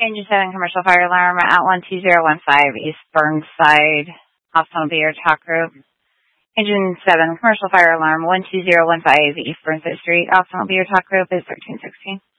Engine 7 commercial fire alarm at 12015 East Burnside, Automobile Talk Group. Engine 7 commercial fire alarm 12015 East Burnside Street, Automobile Talk Group is 1316.